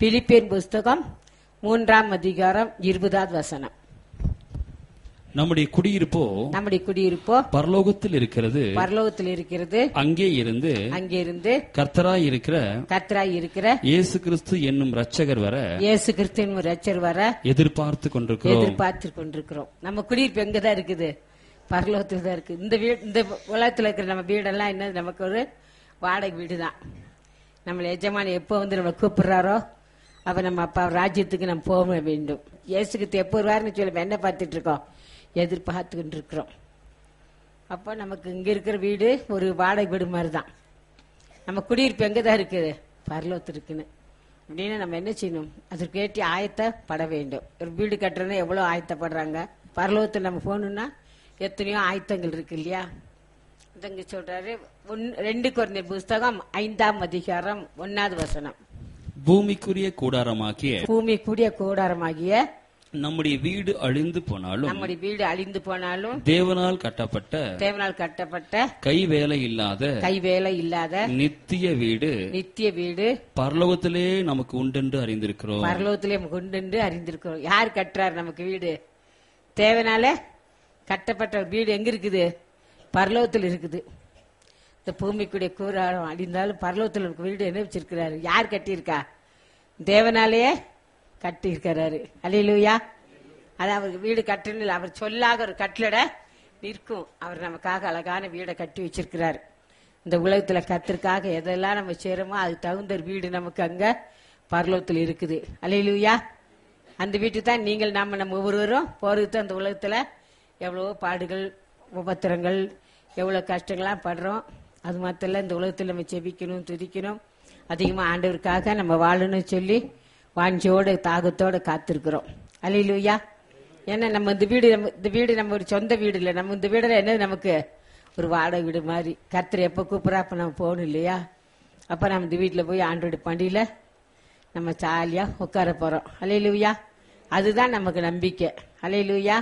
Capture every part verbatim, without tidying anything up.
Philippian புஸ்தகம் மூன்றாம் அதிகாரம் இருபதாவது வசனம். நம்முடைய குடியிருப்போ நம்முடைய குடியிருப்போ பரலோகத்தில் இருக்கிறது, பரலோகத்தில் இருக்கிறது. அங்கே இருந்து அங்கே இருந்து கர்த்தராய் இருக்கிற கர்த்தராய் இருக்கிற இயேசு கிறிஸ்து என்னும் ரட்சகர் வர இயேசு கிறிஸ்துவின் இரட்சகர் வர எதிர்பார்த்து கொண்டிருக்கிறோம். எதிர்பார்த்து கொண்டிருக்கிறோம். நம்ம குடியிருப்பு எங்கதான் இருக்குது? பரலோகத்தில் தான் இருக்கு. இந்த வீடு, இந்த உலகத்தில் இருக்கிற நம்ம வீடெல்லாம் என்ன, நமக்கு ஒரு வாடகை வீடு தான். நம்மளை எஜமானி எப்போ வந்து நம்மளை கூப்பிடுறாரோ அப்ப நம்ம அப்பா ராஜ்யத்துக்கு நம்ம போக வேண்டும். இயேசுக்கு எப்போ வருவாருன்னு சொல்லி என்ன பார்த்துட்டு இருக்கோம்? எதிர்பார்த்து கொண்டு இருக்கிறோம். அப்போ நமக்கு இங்க இருக்கிற வீடு ஒரு வாடகை வீடு மாதிரி தான். நம்ம குடியிருப்பு எங்கதான் இருக்குது? பரலோகத்தில் இருக்குன்னு அப்படின்னு நம்ம என்ன செய்யணும்? அதற்கு ஏற்றி ஆயத்தப்பட வேண்டும். ஒரு வீடு கட்டுறதுன்னா எவ்வளவு ஆயத்தப்படுறாங்க. பரலோகத்தில் நம்ம போகணும்னா எத்தனையோ ஆயத்தங்கள் இருக்கு இல்லையா? இதங்க சொல்றாரு. ரெண்டு கொரிந்தியர் புஸ்தகம் ஐந்தாம் அதிகாரம் ஒன்னாவது வசனம். பூமிக்குரிய கூடாரமாகிய பூமிக்குரிய கூடாரமாகிய நம்முடைய வீடு அழிந்து போனாலும் நம்முடைய வீடு அழிந்து போனாலும் தேவனால் கட்டப்பட்ட தேவனால் கட்டப்பட்ட கைவேலை இல்லாத கைவேலை இல்லாத நித்திய வீடு நித்திய வீடு பரலோகத்திலே நமக்கு உண்டென்று அறிந்திருக்கிறோம். பரலோகத்திலே நமக்கு உண்டென்று அறிந்திருக்கிறோம். யார் கட்டுறாரு நமக்கு வீடு? தேவனால கட்டப்பட்ட வீடு எங்க இருக்குது? பரலோகத்தில் இருக்குது. இந்த பூமிக்குடைய கூறாரம் அழிந்தாலும் பரலோகத்தில் நமக்கு வீடு என்ன வச்சிருக்கிறாரு? யார் கட்டியிருக்கா? தேவனாலேயே கட்டி இருக்கிறாரு. அல்லேலூயா. அது அவருக்கு வீடு கட்டணும், அவர் சொல்லாக ஒரு கட்டளை நிற்கும். அவர் நமக்காக அழகான வீடை கட்டி வச்சிருக்கிறாரு. இந்த உலகத்துல கத்திற்காக எதெல்லாம் நம்ம செய்யறோமோ அது தகுந்த வீடு நமக்கு அங்க பரலோகத்தில் இருக்குது. அல்லேலூயா. அந்த வீட்டுக்கு தான் நீங்கள் நாம நம்ம ஒவ்வொருவரும் போறது. அந்த உலகத்துல எவ்வளவோ பாடுகள், உபத்திரங்கள், எவ்வளவு கஷ்டங்கள்லாம் படுறோம். அது மாத்திரம் இந்த உலகத்தில் நம்ம செபிக்கணும், துதிக்கணும், அதிகமா ஆண்டவருக்காக நம்ம வாழணும்னு சொல்லி வாஞ்சியோட தாகத்தோட காத்திருக்கிறோம். அல்லேலூயா. ஏன்னா நம்ம இந்த வீடு நம்ம இந்த வீடு நம்ம ஒரு சொந்த வீடு இல்லை. நம்ம இந்த வீடுல என்ன, நமக்கு ஒரு வாடகை வீடு மாதிரி. கர்த்தர் எப்ப கூப்பிட்றா அப்ப நம்ம போகணும் இல்லையா? அப்ப நம்ம இந்த வீட்டுல போய் ஆண்டோட பண்டியில நம்ம ஜாலியா உட்கார போறோம். அல்லேலூயா. அதுதான் நமக்கு நம்பிக்கை. அல்லேலூயா.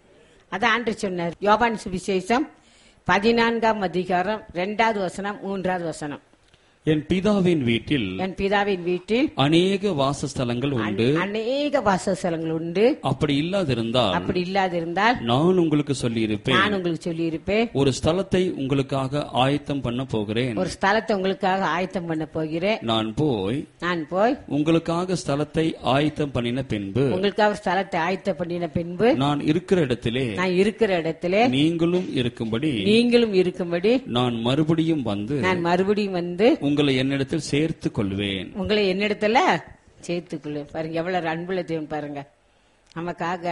அதான் ஆண்டவர் சொன்னார். யோவான் சுவிசேஷம் பதினான்காம் அதிகாரம் இரண்டாவது வசனம் மூன்றாவது வசனம். என் பிதாவின் வீட்டில் என் பிதாவின் வீட்டில் அநேக வாசஸ்தலங்கள் உண்டு, அநேக வாசஸ்தலங்கள் உண்டு. அப்படி இல்லாதிருந்தால் அப்படி இல்லாதிருந்தால் நான் உங்களுக்கு சொல்லி இருப்பேன். நான் உங்களுக்கு சொல்லி இருப்பேன். ஒரு ஸ்தலத்தை உங்களுக்காக ஆயத்தம் பண்ண போகிறேன். ஒரு ஸ்தலத்தை உங்களுக்காக ஆயத்தம் பண்ண போகிறேன். நான் போய் நான் போய் உங்களுக்காக ஸ்தலத்தை ஆயத்தம் பண்ணின பின்பு உங்களுக்காக ஸ்தலத்தை ஆயத்தம் பண்ணின பின்பு நான் இருக்கிற இடத்திலே நான் இருக்கிற இடத்திலே நீங்களும் இருக்கும்படி நீங்களும் இருக்கும்படி நான் மறுபடியும் வந்து நான் மறுபடியும் வந்து உங்களை என்னிடத்தில் சேர்த்துக் கொள்வேன். உங்களை என்னிடத்துல சேர்த்துக் கொள்வேன். பாருங்க எவ்வளவு அன்புள்ள தேவன் பாருங்க. நமக்காக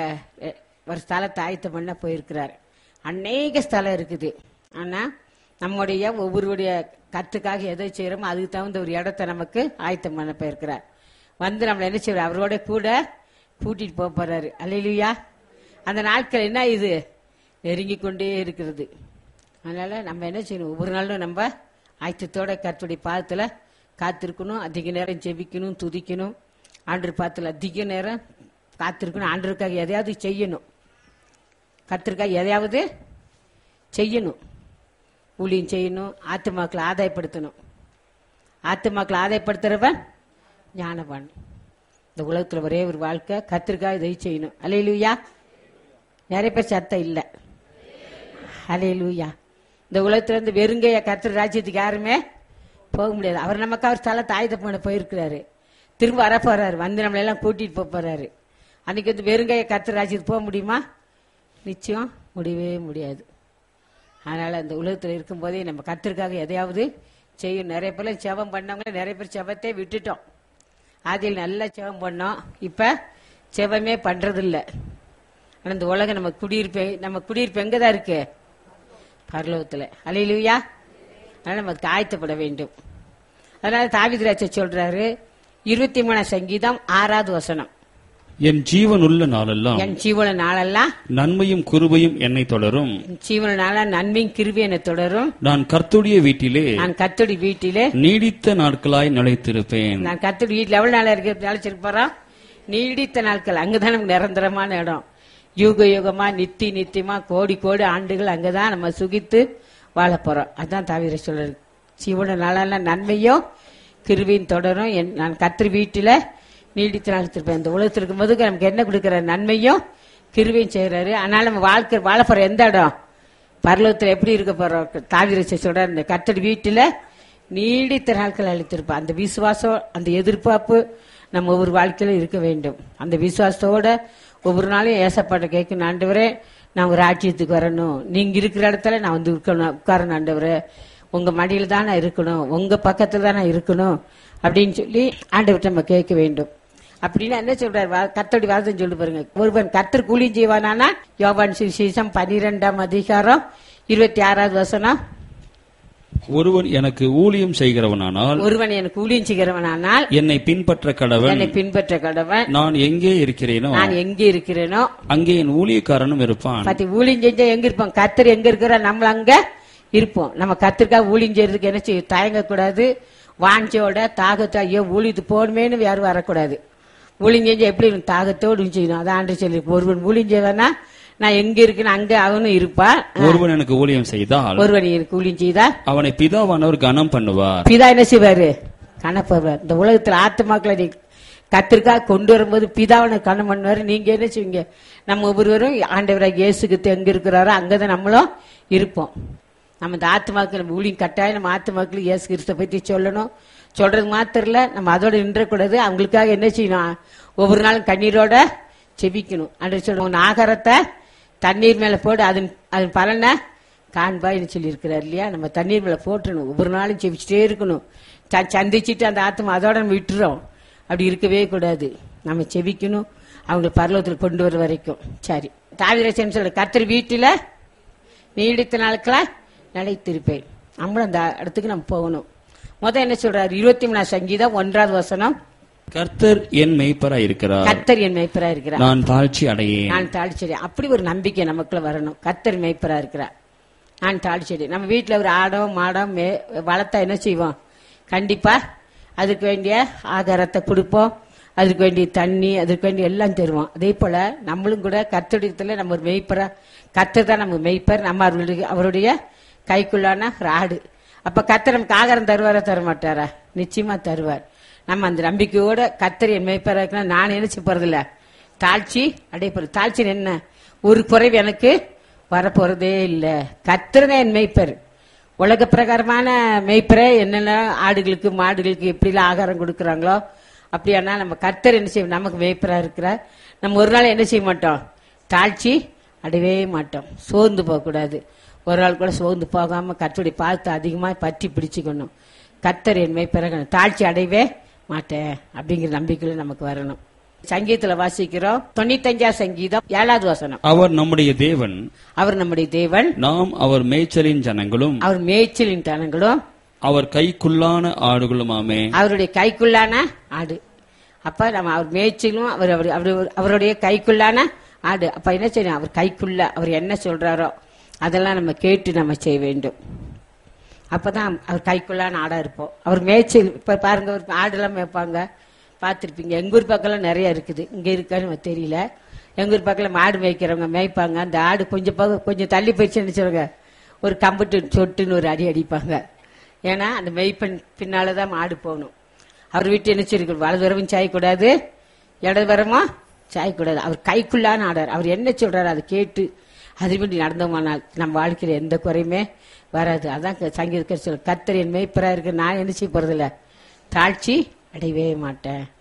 ஒரு ஸ்தலத்தை ஆயத்தம் பண்ண போயிருக்கிறார். அநேக ஸ்தலம் இருக்குது. ஆனா நம்முடைய ஒவ்வொருடைய கத்துக்காக எதை செய்யறோமோ அதுக்கு தகுந்த ஒரு இடத்த நமக்கு ஆயத்தம் பண்ண போயிருக்கிறார். வந்து நம்மள என்ன செய்வார்? அவரோட கூட கூட்டிட்டு போக போறாரு. அல்லேலூயா. அந்த நாட்கள் என்ன, இது நெருங்கி கொண்டே இருக்கிறது. அதனால நம்ம என்ன செய்யணும்? ஒவ்வொரு நாளும் நம்ம ஆயத்தத்தோட கர்த்தருடைய பாதத்துல காத்திருக்கணும். அதிக நேரம் ஜெபிக்கணும், துதிக்கணும். ஆண்டவர் பாதத்துல அதிக நேரம் காத்திருக்கணும். ஆண்டவருக்காக எதையாவது செய்யணும். கர்த்தருக்காக எதையாவது செய்யணும். ஊழியம் செய்யணும். ஆத்துமாக்களை ஆதாயப்படுத்தணும். ஆத்துமாக்களை ஆதாயப்படுத்துறவன் ஞானவான். இந்த உலகத்துல ஒரே ஒரு வாழ்க்கை, கர்த்தருக்காக இதை செய்யணும். அல்லேலூயா. நிறைய பேர் சத்தம் இல்லை. அல்லேலூயா. இந்த உலகத்துல இருந்து வெறுங்கைய கர்த்தர் ராஜ்யத்துக்கு யாருமே போக முடியாது. அவர் நமக்கு அவர் ஸ்தலத்தை ஆயுதம் பண்ண போயிருக்கிறாரு. திரும்ப வர போறாரு. வந்து நம்மள எல்லாம் கூட்டிட்டு போக போறாரு. அன்னைக்கு வந்து வெறுங்கைய கர்த்தர் ராஜ்யத்துக்கு போக முடியுமா? நிச்சயம் முடியவே முடியாது. அதனால அந்த உலகத்துல இருக்கும் போதே நம்ம கர்த்தருக்காக எதையாவது செய்யும். நிறைய பேர் செவம் பண்ணவங்க, நிறைய பேர் செவத்தை விட்டுட்டோம். ஆதியில் நல்லா செவம் பண்ணோம், இப்ப செவமே பண்றது இல்லை. ஆனா இந்த உலகம் நம்ம குடியிருப்பு நம்ம குடியிருப்பு எங்கதான் இருக்கு? பரலோகத்துல. அல்லேலூயா. அதனால நமக்கு ஆயத்தப்பட வேண்டும். அதனால தாவீது ராஜா சொல்றாரு, இருபத்தி மூணாம் சங்கீதம் ஆறாவது வசனம். என் ஜீவன் உள்ள நாளெல்லாம் என் ஜீவன நாளெல்லாம் நன்மையும் கிருபையும் என்னை தொடரும். ஜீவன நாளா நன்மையும் கிருபையும் என்னை தொடரும். நான் கர்த்தருடைய வீட்டிலே நான் கர்த்தருடைய வீட்டிலே நீடித்த நாட்களாய் நிலைத்திருப்பேன். நான் கர்த்தருடைய வீட்டில் எவ்வளவு நாளா இருக்க நிலைச்சிருப்போம்? நீடித்த நாட்கள். அங்கதான் நமக்கு நிரந்தரமான இடம். யுக யுகமா நித்தி நித்தியமா கோடி கோடி ஆண்டுகள் அங்கதான் நம்ம சுகித்து வாழ போறோம். அதான் தாவீது சொல்றாரு, ஜீவன நாளெல்லாம் நன்மையும் கிருபையும் தொடரும். நான் கர்த்தர் வீட்டில நீடித்து நாளித்திருப்பேன். இந்த உலகத்தில் இருக்கும்போது நமக்கு என்ன கொடுக்குற நன்மையும் கிருபையும் செய்யறாரு. அதனால நம்ம வாழ்க்கை வாழ போற எந்த இடம் பரலோகத்தில் எப்படி இருக்க போறோம்? தாவீது சொல்ற இந்த கர்த்தர் வீட்டுல நீடித்த நாட்கள் அளித்திருப்பான். அந்த விசுவாசம், அந்த எதிர்பார்ப்பு நம்ம ஒவ்வொரு வாழ்க்கையில இருக்க வேண்டும். அந்த விசுவாசத்தோட ஒவ்வொரு நாளும் ஏசப்பாட்ட கேட்கணும், ஆண்டவரே நான் ஒரு ராஜ்யத்துக்கு வரணும், நீங்க இருக்கிற இடத்துல நான் வந்து இருக்கணும், உட்காரணும் ஆண்டவரே, உங்க மடியில தான் நான் இருக்கணும், உங்க பக்கத்துல தான் நான் இருக்கணும் அப்படின்னு சொல்லி ஆண்டவர்கிட்ட நம்ம கேட்க வேண்டும். அப்படின்னா என்ன சொல்றாரு? கர்த்தருடைய வார்த்தை சொல்லி பாருங்க. ஒருவன் கர்த்தர் கூலியும் செய்வானா? யோவான் சுவிசேஷம் பனிரெண்டாம் அதிகாரம் இருபத்தி ஆறாவது வசனம். ஒருவன் எனக்கு ஊழியம் செய்கிறவனானால் ஒருவன் எனக்கு ஊழியம் செய்கிறவனானால் என்னை பின்பற்ற கடவன். என்னை பின்பற்ற கடவன். நான் எங்கே இருக்கிறேனோ நான் எங்கே இருக்கிறேனோ அங்கே என் ஊழியக்காரனும் இருப்பான். பத்தி ஊழியம் செஞ்சா எங்க இருப்போம்? கர்த்தர் எங்க இருக்கிற நம்ம அங்க இருப்போம். நம்ம கர்த்தருக்காக ஊழியம் செய்யறதுக்கு என்ன செய்ய தயங்க கூடாது. வாஞ்சோட தாகத்தா ஐயோ ஊழியத்து போகணுமேனு யாரும் வரக்கூடாது. ஊழியம் செஞ்சா எப்படி தாகத்தோடு செய்யணும். அதான் ஆண்டு சொல்லி ஒருவன் ஊழியம் செய்வானா நான் எங்க இருக்கேன்னு அங்க அவனும் இருப்பான். ஒருவன் எனக்கு ஊழியம் செய்தால் ஒருவன் எனக்கு ஊழியம் செய்தால் அவனை பிதாவானவர் கனம் பண்ணுவார். பிதா என்ன செய்வாரு? கனப்படுவார். இந்த உலகத்துல ஆத்துமாக்களை கத்திற்காக கொண்டு வரும்போது பிதாவனை கனம் பண்ணுவாரு. நீங்க என்ன செய்வீங்க? நம்ம ஒவ்வொருவரும் ஆண்டவராக இயேசுக்கு எங்க இருக்கிறாரோ அங்கதான் நம்மளும் இருப்போம். நம்ம இந்த ஆத்துமாக்கள் நம்ம ஊழியம் கட்டாயம் நம்ம ஆத்துமாக்கள் இயேசு கிறிஸ்துவை பத்தி சொல்லணும். சொல்றது மாத்திரம் இல்ல, நம்ம அதோட நின்றக்கூடாது. அவங்களுக்காக என்ன செய்யணும்? ஒவ்வொரு நாளும் கண்ணீரோட செபிக்கணும். அன்று சொல்லுவோம், ஆகாரத்தை தண்ணீர் மேல போடு, அதன் அதன் பலனை காண்பாய்னு சொல்லி இருக்கிறார் இல்லையா? நம்ம தண்ணீர் மேல போட்டுணும். ஒவ்வொரு நாளும் செபிச்சுட்டே இருக்கணும். சந்திச்சுட்டு அந்த ஆத்மா அதோட நம்ம விட்டுறோம். அப்படி இருக்கவே கூடாது. நம்ம செபிக்கணும், அவங்க பரலோகத்தில் கொண்டு வர வரைக்கும். சரி, தாவீது சொல்ற கர்த்தர் வீட்டுல நீடித்த நாட்களா நிலைத்திருப்பேன். நம்மளும் அந்த இடத்துக்கு நம்ம போகணும். முதல் என்ன சொல்றாரு? இருபத்தி மூணாம் சங்கீதம் ஒன்றாவது வசனம். கர்த்தர் என் மேய்ப்பராய் இருக்கிறார். கர்த்தர் என் மேய்ப்பராய் இருக்கிறார். நான் தாழ்ச்சி அடையேன். நான் தாழ்ச்சி அடையேன். அப்படி ஒரு நம்பிக்கை நமக்குள்ள வரணும். கர்த்தர் மேய்ப்பராய் இருக்கிறார், நான் தாழ்ச்சி அடையேன். நம்ம வீட்டுல ஒரு ஆடோ மாடோ மே வளர்த்தா என்ன செய்வோம்? கண்டிப்பா அதுக்கு வேண்டிய ஆகாரத்தை கொடுப்போம், அதுக்கு வேண்டிய தண்ணி, அதுக்கு வேண்டிய எல்லாம் தருவோம். அதே போல நம்மளும் கூட கர்த்தருடைய நம்ம ஒரு மேய்ப்பரா, கர்த்தர் தான் நம்ம மேய்ப்பர், நம்ம அவருடைய அவருடைய கைக்குள்ளான ஒரு ஆடு. அப்ப கர்த்தர் நமக்கு ஆகாரம் தருவாரா தர மாட்டாரா? நிச்சயமா தருவார். நம்ம அந்த நம்பிக்கையோட கர்த்தர் என் மேய்ப்பரா இருக்கா, நான் நினைச்சு போறதில்ல, தாழ்ச்சி அடையப்போறது. தாழ்ச்சி என்ன? ஒரு குறைவு எனக்கு வரப்போறதே இல்லை. கர்த்தர் தான் என் மேய்ப்பர். உலக பிரகாரமான மேய்ப்பரை என்னென்ன ஆடுகளுக்கு மாடுகளுக்கு எப்படிலாம் ஆகாரம் கொடுக்குறாங்களோ அப்படியானா நம்ம கர்த்தர் என்ன செய்வோம்? நமக்கு மேய்ப்பரா இருக்கிறார். நம்ம ஒரு நாள் என்ன செய்ய மாட்டோம்? தாழ்ச்சி அடையவே மாட்டோம். சோர்ந்து போகக்கூடாது. ஒரு நாள் கூட சோர்ந்து போகாம கர்த்தருடைய பாதத்தை அதிகமா பற்றி பிடிச்சுக்கணும். கர்த்தர் என் மேய்ப்பராக தாழ்ச்சி அடையவே மாட்டேன் அப்படிங்கிற நம்பிக்கையில நமக்கு வரணும். சங்கீதத்துல வாசிக்கிறோம், தொண்ணூத்தஞ்சாம் சங்கீதம் ஏழாவது வசனம். அவர் நம்முடைய தேவன், அவர் நம்முடைய தேவன், நாம் அவர் மேய்ச்சலின் ஜனங்களும், அவர் மேய்ச்சலின் ஜனங்களும், அவர் கைக்குள்ளான ஆடுகளுமாமே. அவருடைய கைக்குள்ளான ஆடு. அப்ப நம்ம அவர் மேய்ச்சலும் அவர் அவருடைய கைக்குள்ளான ஆடு. அப்ப என்ன செய்யணும்? அவர் கைக்குள்ள அவர் என்ன சொல்றாரோ அதெல்லாம் நம்ம கேட்டு நம்ம செய்ய வேண்டும். அப்பதான் அவர் கைக்குள்ளான ஆடா இருப்போம். அவர் மேய்ச்சல். இப்ப பாருங்க, ஒரு ஆடுலாம் மேய்ப்பாங்க, பார்த்துருப்பீங்க. எங்க ஊர் பக்கம் நிறைய இருக்குது, இங்க இருக்கான்னு தெரியல. எங்க ஊர் பக்கம் மாடு மேய்க்கிறவங்க மேய்ப்பாங்க. அந்த ஆடு கொஞ்சம் பக்கம் கொஞ்சம் தள்ளி போயிடுச்சு நினைச்சவங்க ஒரு கம்புட்டு சொட்டுன்னு ஒரு அடி அடிப்பாங்க. ஏன்னா அந்த மேய்ப்பன் பின்னாலதான் மாடு போகணும். அவர் வீட்டு என்ன செய்யக்கூடாது? வலதுவரமும் சாயக்கூடாது, இடதுவரமும் சாயக்கூடாது. அவர் கைக்குள்ளான ஆடார். அவர் என்ன சொல்றாரு அதை கேட்டு அதுபடி நடந்தோமானால் நம்ம வாழ்க்கையில எந்த குறையுமே வராது. அதான் சங்கீதக்காரர் சொல்ல, கர்த்தர் என் மேய்ப்பரா இருக்கு, நான் என்ன செய்ய போறதில்ல, தாழ்ச்சி அடையவே மாட்டேன்.